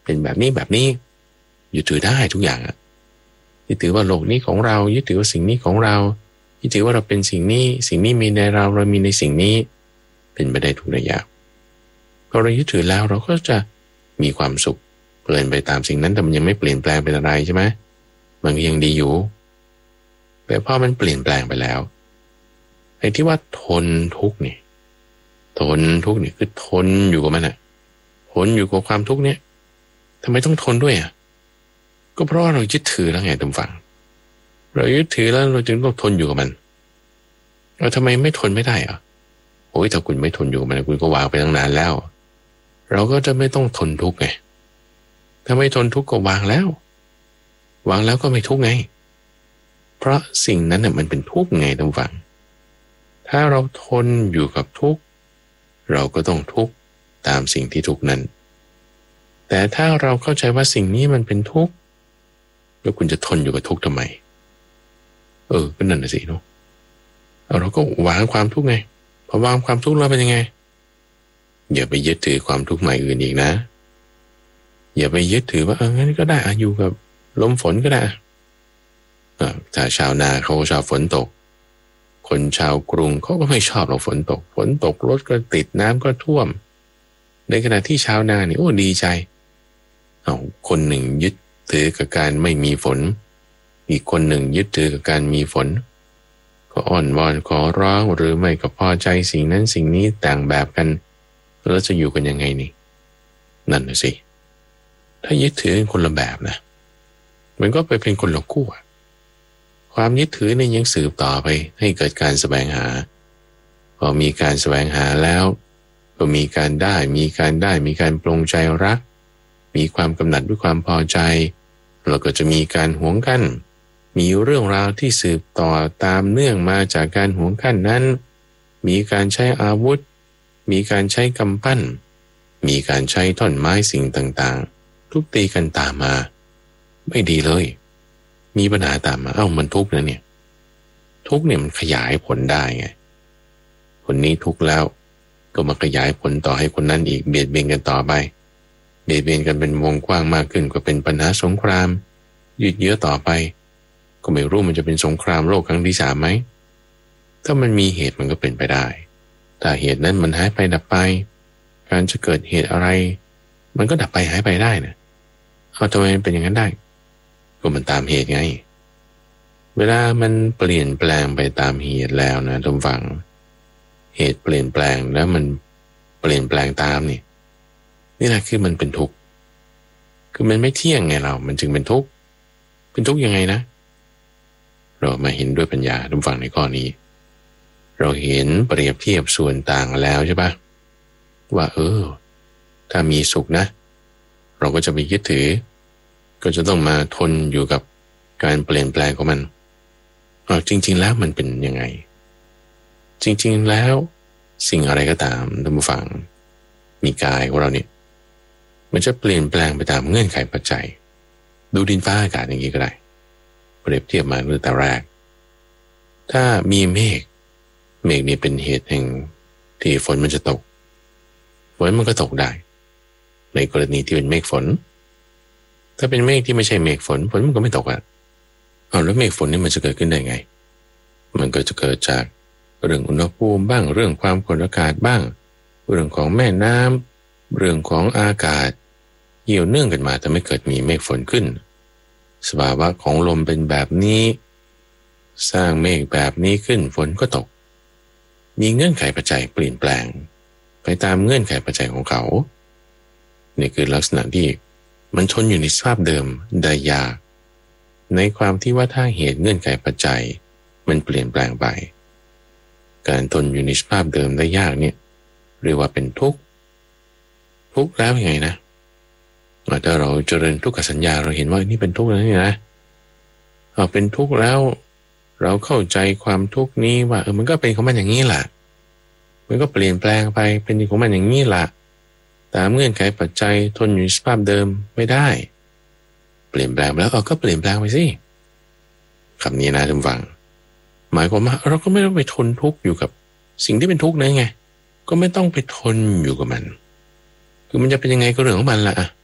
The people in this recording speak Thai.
เป็นแบบนี้แบบนี้ยึดถือได้ทุกอย่างอะยึดถือว่าโลกนี้ของเรายึดถือว่าสิ่งนี้ของเรายึดถือว่าเราเป็นสิ่งนี้สิ่งนี้มีในเราเรามีในสิ่งนี้เป็นไปได้ทุกระยะพอเรายึดถือแล้วเราก็จะมีความสุขเพลินไปตามสิ่งนั้นแต่มันยังไม่เปลี่ยนแปลงเป็นอะไรใช่ไหมมันก็ยังดีอยู่แต่พอมันเปลี่ยนแปลงไปแล้วไอ้ที่ว่าทนทุกข์นี่ทนทุกข์นี่คือทนอยู่กับมันอะทนอยู่กับความทุกข์เนี่ยทำไมต้องทนด้วยอะก็เพราะเรายึดถือแล้วไงท่านฟังเรายึดถือแล้วเราจึงต้องทนอยู่กับมันเราทำไมไม่ทนไม่ได้อะโอ้ยถ้าคุณไม่ทนอยู่กับมันคุณก็วางไปตั้งนานแล้วเราก็จะไม่ต้องทนทุกข์ไงถ้าไม่ทนทุกข์ก็วางแล้วก็ไม่ทุกข์ไงเพราะสิ่งนั้นน่ะมันเป็นทุกข์ไงท่านฟังถ้าเราทนอยู่กับทุกข์เราก็ต้องทุกข์ตามสิ่งที่ทุกข์นั้นแต่ถ้าเราเข้าใจว่าสิ่งนี้มันเป็นทุกข์แล้วคุณจะทนอยู่กับทุกข์ทำไมก็นั่นน่ะสิเนาะเราก็วางความทุกข์ไงพอวางความทุกข์แล้วเป็นยังไงอย่าไปยึดถือความทุกข์ใหม่อื่นอีกนะอย่าไปยึดถือว่างั้นก็ได้อยู่กับลมฝนก็ได้ถ้าชาวนาเขาชอบฝนตกคนชาวกรุงเขาก็ไม่ชอบหรอกฝนตกรถก็ติดน้ำก็ท่วมในขณะที่ชาวนานี่ดีใจคนหนึ่งยึดถือกับการไม่มีฝนอีกคนหนึ่งยึดถือกับการมีฝนก็อ้อนวอนขอร้องหรือไม่ก็พอใจสิ่งนั้นสิ่งนี้ต่างแบบกันแล้วจะอยู่กันยังไงนี่นั่นน่ะสิถ้ายึดถือคนละแบบนะมันก็ไปเป็นคนละขั้วความยึดถือเนี่ยยังสืบต่อไปให้เกิดการแสวงหาพอมีการแสวงหาแล้วก็มีการได้มีการปลงใจรักมีความกำหนัดด้วยความพอใจเราก็จะมีการหวงกันมีเรื่องราวที่สืบต่อตามเนื่องมาจากการหวงกันนั้นมีการใช้อาวุธมีการใช้กำปั้นมีการใช้ท่อนไม้สิ่งต่างๆทุบตีกันตามมาไม่ดีเลยมีปัญหาตามมามันทุกข์นะเนี่ยทุกข์เนี่ยมันขยายผลได้ไงคนนี้ทุกข์แล้วก็มาขยายผลต่อให้คนนั้นอีกเบียดเบียนกันต่อไปเบียดเบียนกันเป็นวงกว้างมากขึ้นก็เป็นปัญหาสงครามยืดเยื้อต่อไปก็ไม่รู้มันจะเป็นสงครามโลกครั้งที่3ไหมถ้ามันมีเหตุมันก็เป็นไปได้ถ้าเหตุนั้นมันหายไปดับไปการจะเกิดเหตุอะไรมันก็ดับไปหายไปได้นะทำไมเป็นอย่างนั้นได้ก็มันตามเหตุไงเวลามันเปลี่ยนแปลงไปตามเหตุแล้วนะท่านฟังเหตุเปลี่ยนแปลงแล้วมันเปลี่ยนแปลงตามนี่แหละคือมันเป็นทุกข์คือมันไม่เที่ยงไงมันจึงเป็นทุกข์ยังไงนะเรามาเห็นด้วยปัญญาท่านฟังในข้อนี้เราเห็นเปรียบเทียบส่วนต่างแล้วใช่ปะว่าถ้ามีสุขนะเราก็จะไปยึดถือก็จะต้องมาทนอยู่กับการเปลี่ยนแปลงของมันจริงๆแล้วมันเป็นยังไงจริงๆแล้วสิ่งอะไรก็ตามท่านผู้ฟังมีกายของเราเนี่ยมันจะเปลี่ยนแปลงไปตามเงื่อนไขปัจจัยดูดินฟ้าอากาศอย่างนี้ก็ได้เปรียบเทียบมาตั้งแต่แรกถ้ามีเมฆนี่เป็นเหตุแห่งที่ฝนมันจะตกฝนมันก็ตกได้ในกรณีที่เป็นเมฆฝนถ้าเป็นเมฆที่ไม่ใช่เมฆฝนมันก็ไม่ตกแล้วเมฆฝนนี่มันจะเกิดขึ้นได้ไงมันก็จะเกิดจากเรื่องอุณหภูมิบ้างเรื่องความกดอากาศบ้างเรื่องของแม่น้ำเรื่องของอากาศเกี่ยวเนื่องกันมาทำให้เกิดมีเมฆฝนขึ้นสภาวะของลมเป็นแบบนี้สร้างเมฆแบบนี้ขึ้นฝนก็ตกมีเงื่อนไขปัจจัยเปลี่ยนแปลงไปตามเงื่อนไขปัจจัยของเขานี่คือลักษณะที่มันทนอยู่ในสภาพเดิมได้ยากในความที่ว่าถ้าเหตุเงื่อนไขปัจจัยมันเปลี่ยนแปลงไปการทนอยู่ในสภาพเดิมได้ยากเนี่ยเรียกว่าเป็นทุกข์แล้วยังไงนะถ้าเราเจริญทุกขสัญญาเราเห็นว่านี่เป็นทุกข์แล้วนี่นะเป็นทุกข์แล้วเราเข้าใจความทุกข์นี้ว่ามันก็เป็นของมันอย่างนี้แหละมันก็เปลี่ยนแปลงไปเป็นของมันอย่างนี้แหละตามเงื่อนไขปัจจัยทนอยู่ในสภาพเดิมไม่ได้เปลี่ยนแปลงไปแล้วก็เปลี่ยนแปลงไปสิคำนี้นะท่านฟังหมายความว่าเราก็ไม่ต้องไปทนทุกข์อยู่กับสิ่งที่เป็นทุกข์นั่นไงก็ไม่ต้องไปทนอยู่กับมันคือมันจะเป็นยังไงก็เรื่องของมันละ